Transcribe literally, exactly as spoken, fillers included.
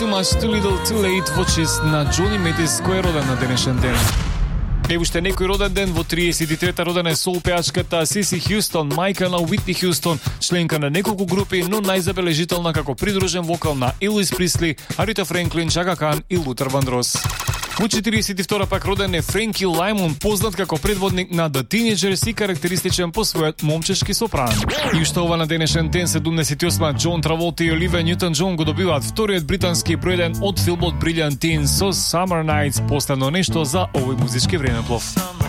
Too Much Too Little Too Late во чест на Джони Метис кој е роден на денешен ден. Е уште некој роден ден во триесет и трета родена е сол пеачката Сиси Хјустон, мајка на Уитни Хјустон, членка на неколку групи, но најзабележителна како придружен вокал на Елвис Присли, Арита Френклин, Чака Кан и Лутер Вандрос. Во четириесет и втора пак роден е Френки Лаймон, познат како предводник на The Teenagers и карактеристичен по својот момчешки сопран. И уште ова на денешен ден, седумдесет и осма, Џон Траволта и Оливија Њутон-Џон го добиваат вториот британски број еден од филмот Brilliant Teen со Summer Nights, последно нешто за овој музички времеплов.